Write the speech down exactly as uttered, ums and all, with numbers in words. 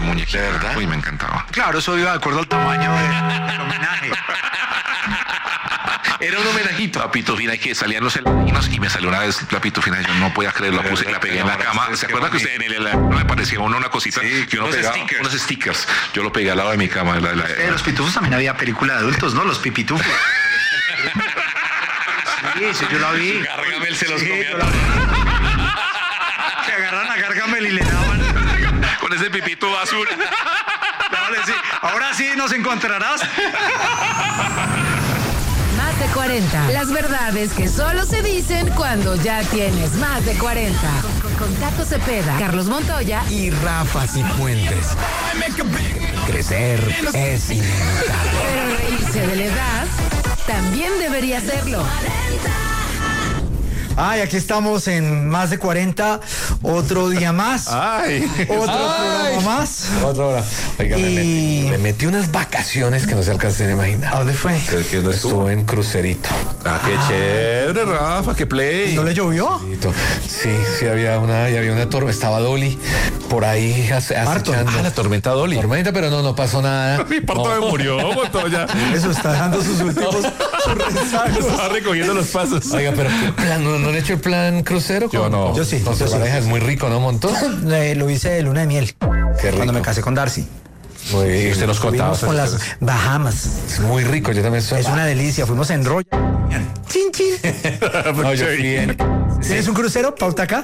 muñequita. ¿De verdad? Uy, me encantaba. Claro, eso iba de acuerdo al tamaño de- del homenaje. Era un homenajito a Pitufina que salían los heladinos y me salió una vez la Pitufina. Yo no podía creerlo, la puse y la pegué en la cama. ¿Se acuerdan que usted en el no me parecía uno una cosita Sí, que uno unos pegaba? stickers. Unos stickers. Yo lo pegué al lado de mi cama. La, la, Eh, los pitufos también había película de adultos, ¿no? Los pipitufos. Sí, sí, yo la vi. Gargamel se los Sí, comía. yo la vi. Que agarran a Gargamel y le daban. Con ese pipito azul. Dale, sí. Ahora sí nos encontrarás. Más de cuarenta. Las verdades que solo se dicen cuando ya tienes más de cuarenta. Con, con, con Tato Cepeda, Carlos Montoya Y Rafa Cifuentes. Crecer es inevitable. Pero reírse de la edad también debería serlo. Ay, aquí estamos en más de cuarenta, otro día más, Ay. otro Ay. programa más. Otra hora. Oiga, me, Y- metí, me metí unas vacaciones que no se alcanzan a imaginar. ¿A dónde fue? Que, que no estuve en crucerito. Ah, qué chévere, Rafa, qué play. ¿No le llovió? Sí, sí, había una, ya había una tormenta, estaba Dolly por ahí hace, Harto. acechando. Ah, la tormenta Dolly. Tormenta, pero no, no pasó nada. Mi parto No. me murió, Montoya. Eso está dando sus últimos rezagos. Estaba recogiendo los pasos. Oiga, pero ¿qué plan? ¿No, no han hecho el plan crucero? Yo con- no. con- Yo sí, Con yo su sí. pareja es muy rico, ¿no, Montó? Eh, lo hice de luna de miel. Qué rico. Cuando me casé con Darcy. Muy bien. Usted nos contaba. Fuimos con las Bahamas. Es muy rico, yo también soy. Es una delicia. Fuimos en Roya. Chin, chin. No, yo fui en- ¿Tienes un crucero? Pauta acá.